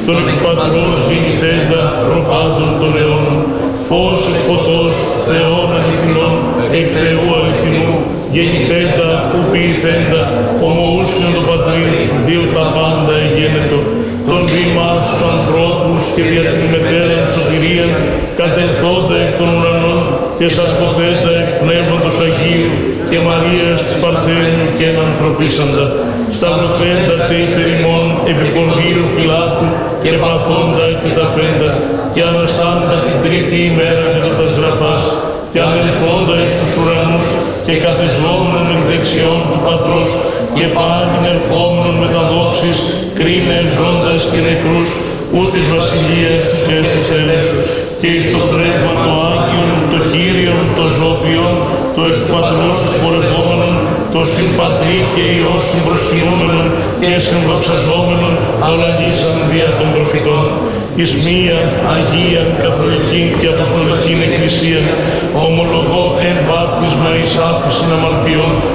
τον εκπατρός γεννηθέντα προπάντων των αιώνων, φως εκ φωτός, Θεόν αληθινών, εκ Θεού αληθινού, γεννηθέντα, που ποιηθέντα, ομοούσιον το Πατρίν, δύο τα πάντα εγένετο, τον βήμα στους ανθρώπους και δια την μετέραν σωτηρίαν, κατελθόντα εκ των ουρανών και σαρκοθέντα εκ Πνεύματος Αγίου και Μαρίας της Παρθένου και ενανθρωπίσαντα, σταυρωθέντα τε υπερ ημών επί Πονδίου Πιλάτου και παθόντα και ταφέντα και αναστάντα την τρίτη ημέρα κατά τας γραφάς και αδελφόντα εις τους ουρανούς και καθεζόμενον εκ δεξιών του Πατρός και πάλιν ερχόμενον με τα δόξης κρίνε ζώντας και νεκρούς ούτης βασιλείας και στο τέλος και εις το πνεύμα το Άγιον, το Κύριον, το Ζώπιον, το εκ Πατρός πορευόμενον, το συμπατρί και Υιός συμπροσκυνούμενον και συμβοξαζόμενον, αλαγήσαν δια των προφητών. Εις μία Αγία, Καθολική και Αποστολική Εκκλησία, ομολογώ εν βάπτισμα εις άφησιν αμαρτιών,